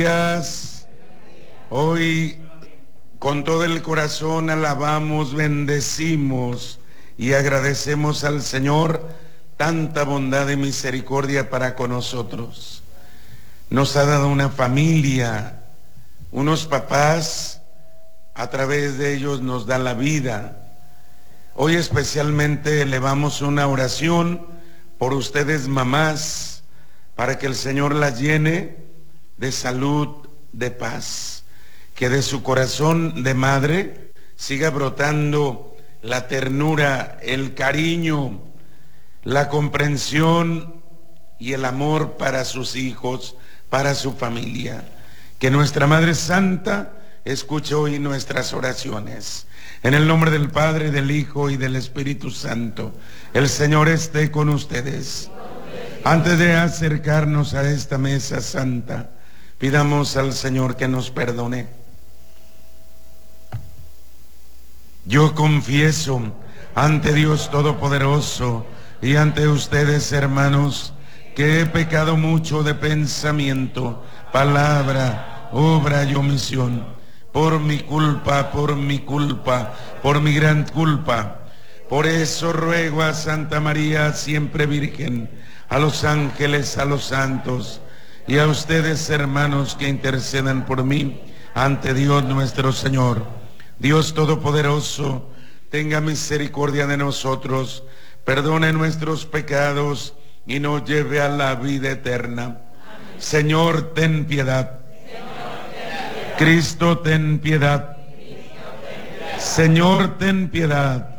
días. Hoy con todo el corazón alabamos, bendecimos y agradecemos al Señor tanta bondad y misericordia para con nosotros. Nos ha dado una familia, unos papás, a través de ellos nos da la vida. Hoy especialmente elevamos una oración por ustedes mamás, para que el Señor las llene de salud, de paz, que de su corazón de madre siga brotando la ternura, el cariño, la comprensión y el amor para sus hijos, para su familia. Que nuestra Madre Santa escuche hoy nuestras oraciones. En el nombre del Padre, del Hijo y del Espíritu Santo, el Señor esté con ustedes. Antes de acercarnos a esta mesa santa, pidamos al Señor que nos perdone. Yo confieso ante Dios Todopoderoso y ante ustedes, hermanos, que he pecado mucho de pensamiento, palabra, obra y omisión. Por mi culpa, por mi gran culpa. Por eso ruego a Santa María, siempre Virgen, a los ángeles, a los santos, y a ustedes, hermanos, que intercedan por mí ante Dios nuestro Señor. Dios Todopoderoso, tenga misericordia de nosotros, perdone nuestros pecados y nos lleve a la vida eterna. Amén. Señor, ten piedad. Cristo, ten piedad. Señor, ten piedad.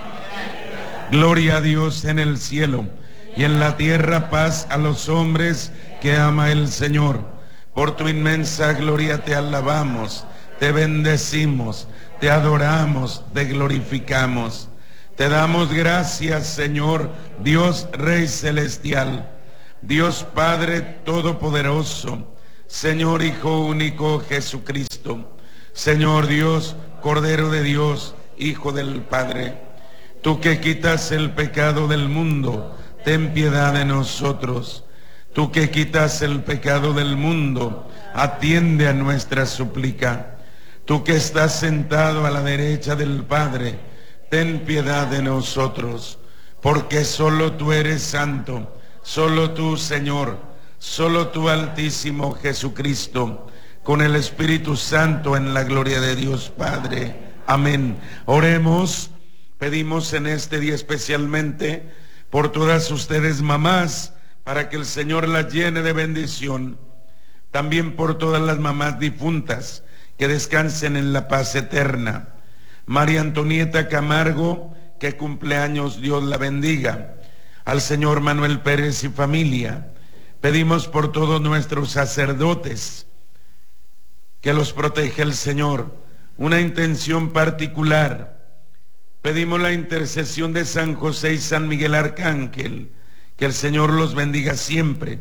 Gloria a Dios en el cielo y en la tierra paz a los hombres que ama el Señor. Por tu inmensa gloria te alabamos, te bendecimos, te adoramos, te glorificamos. Te damos gracias, Señor, Dios Rey Celestial, Dios Padre Todopoderoso, Señor Hijo único Jesucristo, Señor Dios, Cordero de Dios, Hijo del Padre. Tú que quitas el pecado del mundo, ten piedad de nosotros. Tú que quitas el pecado del mundo, atiende a nuestra súplica. Tú que estás sentado a la derecha del Padre, ten piedad de nosotros, porque solo tú eres santo, solo tú, Señor, solo tú, Altísimo Jesucristo, con el Espíritu Santo en la gloria de Dios Padre. Amén. Oremos, pedimos en este día especialmente por todas ustedes mamás, para que el Señor las llene de bendición. También por todas las mamás difuntas, que descansen en la paz eterna. María Antonieta Camargo, que cumpleaños, Dios la bendiga. Al señor Manuel Pérez y familia. Pedimos por todos nuestros sacerdotes, que los proteja el Señor. Una intención particular. Pedimos la intercesión de San José y San Miguel Arcángel, que el Señor los bendiga siempre.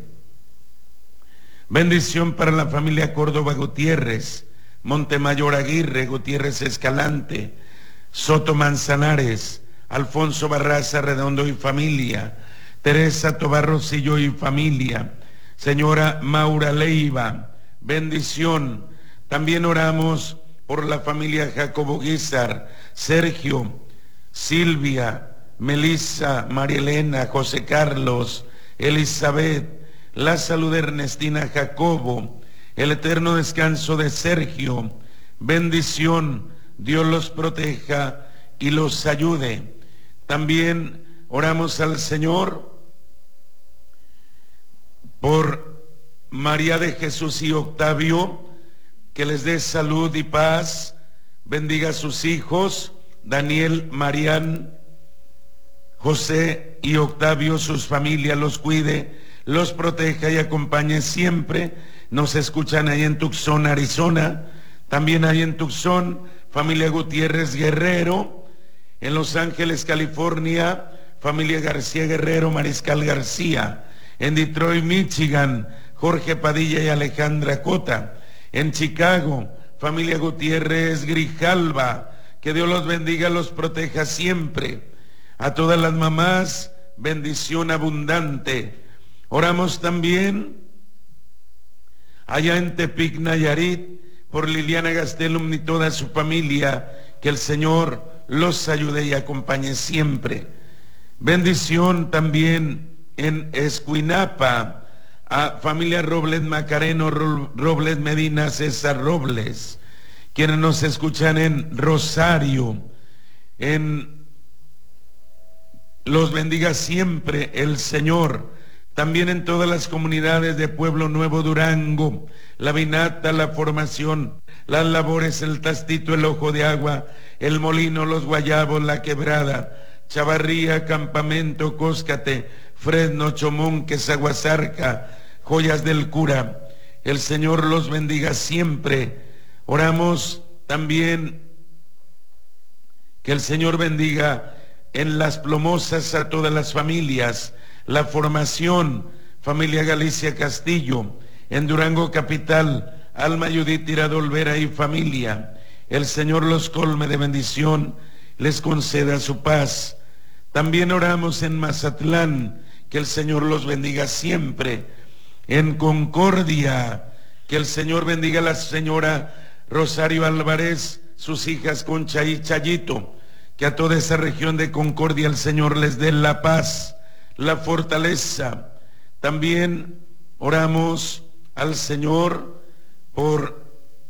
Bendición para la familia Córdoba Gutiérrez, Montemayor Aguirre, Gutiérrez Escalante, Soto Manzanares, Alfonso Barraza Redondo y familia, Teresa Tobar Rosillo y familia, señora Maura Leiva, bendición. También oramos por la familia Jacobo Guizar, Sergio, Silvia, Melissa, María Elena, José Carlos, Elizabeth, la salud de Ernestina Jacobo, el eterno descanso de Sergio, bendición, Dios los proteja y los ayude. También oramos al Señor por María de Jesús y Octavio, que les dé salud y paz, bendiga a sus hijos, Daniel, Marián, José y Octavio, sus familias, los cuide, los proteja y acompañe siempre. Nos escuchan ahí en Tucson, Arizona, también ahí en Tucson, familia Gutiérrez Guerrero, en Los Ángeles, California, familia García Guerrero, Mariscal García, en Detroit, Michigan, Jorge Padilla y Alejandra Cota, en Chicago, familia Gutiérrez Grijalva, que Dios los bendiga, los proteja siempre. A todas las mamás, bendición abundante. Oramos también allá en Tepic, Nayarit, por Liliana Gastelum y toda su familia, que el Señor los ayude y acompañe siempre. Bendición también en Escuinapa, a familia Robles Macareno, Robles Medina, César Robles, quienes nos escuchan en Rosario, los bendiga siempre el Señor. También en todas las comunidades de Pueblo Nuevo, Durango, La Vinata, La Formación, Las Labores, El Tastito, El Ojo de Agua, El Molino, Los Guayabos, La Quebrada, Chavarría, Campamento, Cóscate, Fresno, Chomón, Quesaguasarca, Joyas del Cura. El Señor los bendiga siempre. Oramos también que el Señor bendiga en Las Plomosas a todas las familias, La Formación, familia Galicia Castillo, en Durango Capital, Alma Judith Tirado Olvera y familia. El Señor los colme de bendición, les conceda su paz. También oramos en Mazatlán, que el Señor los bendiga siempre. En Concordia, que el Señor bendiga a la señora Rosario Álvarez, sus hijas Concha y Chayito, que a toda esa región de Concordia el Señor les dé la paz, la fortaleza. También oramos al Señor por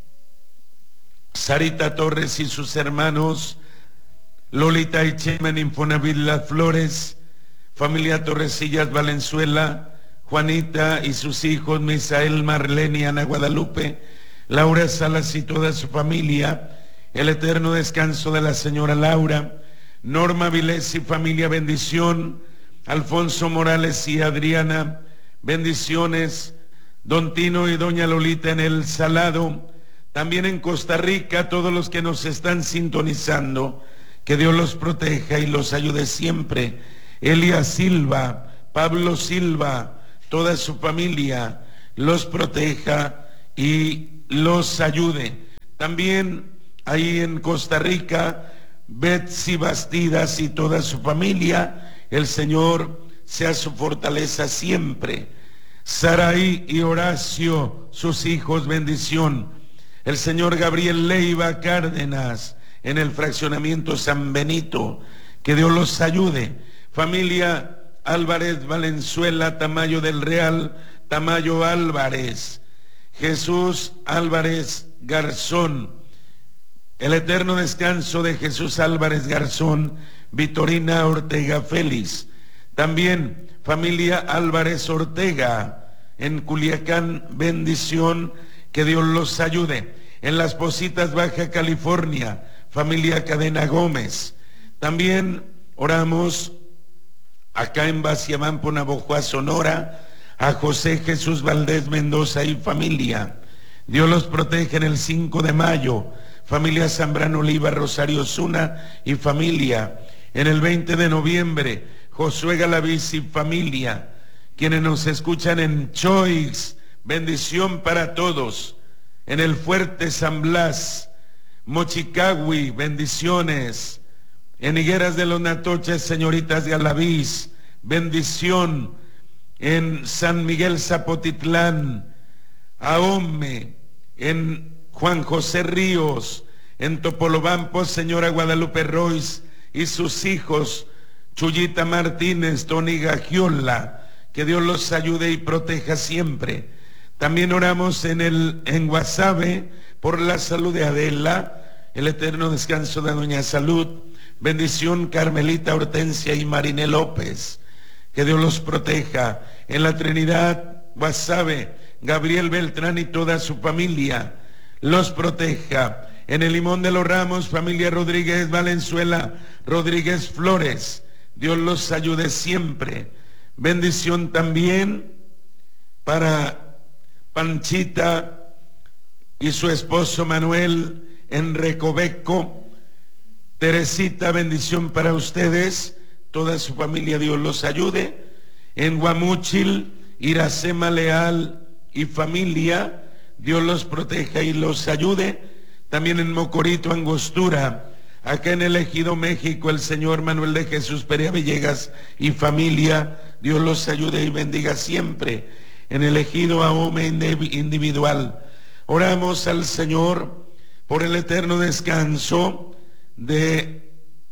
Sarita Torres y sus hermanos, Lolita y Chema en Infonavit Las Flores, familia Torresillas Valenzuela, Juanita y sus hijos, Misael, Marlene y Ana Guadalupe, Laura Salas y toda su familia, el eterno descanso de la señora Laura, Norma Vilés y familia, bendición, Alfonso Morales y Adriana, bendiciones, Don Tino y Doña Lolita en El Salado, también en Costa Rica, todos los que nos están sintonizando, que Dios los proteja y los ayude siempre. Elia Silva, Pablo Silva, toda su familia, los proteja y los ayude. También ahí en Costa Rica, Betsy Bastidas y toda su familia, el Señor sea su fortaleza siempre. Saraí y Horacio, sus hijos, bendición. El Señor Gabriel Leiva Cárdenas, en el fraccionamiento San Benito, que Dios los ayude. Familia Álvarez Valenzuela, Tamayo del Real, Tamayo Álvarez, Jesús Álvarez Garzón, el eterno descanso de Jesús Álvarez Garzón, Vitorina Ortega Félix. También familia Álvarez Ortega en Culiacán, bendición, que Dios los ayude. En Las Positas, Baja California, familia Cadena Gómez. También oramos acá en Baciamampo, Navojoa, Sonora, a José Jesús Valdés Mendoza y familia. Dios los protege en el 5 de mayo, familia Zambrano Oliva, Rosario Osuna y familia. En el 20 de noviembre, Josué Galaviz y familia. Quienes nos escuchan en Choix, bendición para todos. En el Fuerte San Blas, Mochicagui, bendiciones. En Higueras de los Natoches, señoritas Galaviz, bendición. En San Miguel Zapotitlán, Ahome, en Juan José Ríos, en Topolobampo, señora Guadalupe Royce y sus hijos, Chuyita Martínez, Tony Gagiola, que Dios los ayude y proteja siempre. También oramos en Guasave por la salud de Adela, el eterno descanso de Doña Salud, bendición Carmelita Hortensia y Mariné López, que Dios los proteja. En la Trinidad, Guasave, Gabriel Beltrán y toda su familia, los proteja. En el Limón de los Ramos, familia Rodríguez Valenzuela, Rodríguez Flores, Dios los ayude siempre. Bendición también para Panchita y su esposo Manuel en Recoveco. Teresita, bendición para ustedes, toda su familia, Dios los ayude. En Guamúchil, Iracema Leal y familia, Dios los proteja y los ayude. También en Mocorito, Angostura, acá en el Ejido México, el señor Manuel de Jesús Perea Villegas y familia, Dios los ayude y bendiga siempre. en el ejido Ahome individual. Oramos al Señor por el eterno descanso de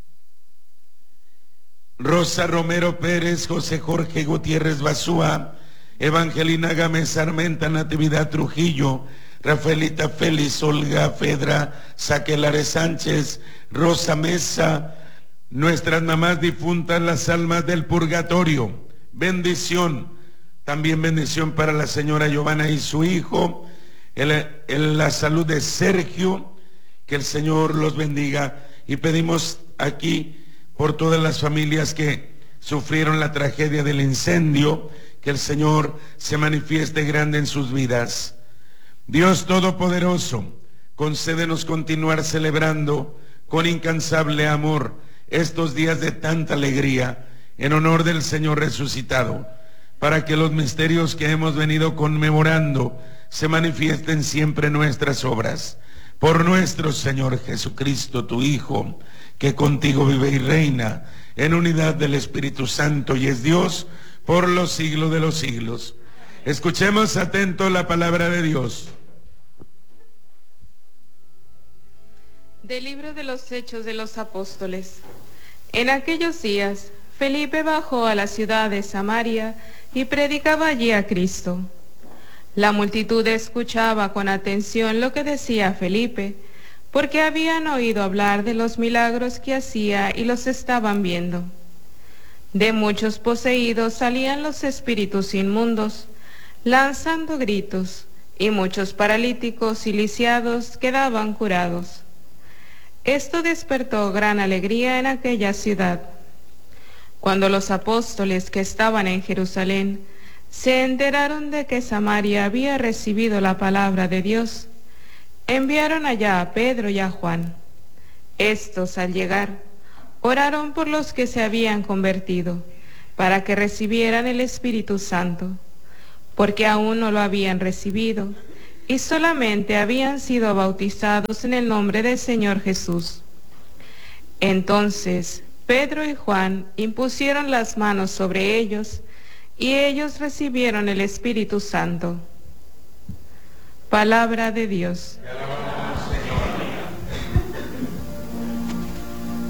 Rosa Romero Pérez, José Jorge Gutiérrez Basúa, Evangelina Gámez Armenta, Natividad Trujillo, Rafaelita Félix, Olga Fedra, Saquelares Sánchez, Rosa Mesa, nuestras mamás difuntas, las almas del purgatorio. Bendición, también bendición para la señora Giovanna y su hijo, la salud de Sergio, que el Señor los bendiga. Y pedimos aquí por todas las familias que sufrieron la tragedia del incendio, que el Señor se manifieste grande en sus vidas. Dios Todopoderoso, concédenos continuar celebrando con incansable amor estos días de tanta alegría en honor del Señor resucitado, para que los misterios que hemos venido conmemorando se manifiesten siempre en nuestras obras. Por nuestro Señor Jesucristo, tu Hijo, que contigo vive y reina en unidad del Espíritu Santo y es Dios por los siglos de los siglos. Escuchemos atento la palabra de Dios. Del libro de los Hechos de los Apóstoles. En aquellos días, Felipe bajó a la ciudad de Samaria y predicaba allí a Cristo. La multitud escuchaba con atención lo que decía Felipe, porque habían oído hablar de los milagros que hacía y los estaban viendo. De muchos poseídos salían los espíritus inmundos, lanzando gritos, y muchos paralíticos y lisiados quedaban curados. Esto despertó gran alegría en aquella ciudad. Cuando los apóstoles que estaban en Jerusalén se enteraron de que Samaria había recibido la palabra de Dios, enviaron allá a Pedro y a Juan. Estos, al llegar, oraron por los que se habían convertido, para que recibieran el Espíritu Santo, porque aún no lo habían recibido, y solamente habían sido bautizados en el nombre del Señor Jesús. Entonces Pedro y Juan impusieron las manos sobre ellos, y ellos recibieron el Espíritu Santo. Palabra de Dios.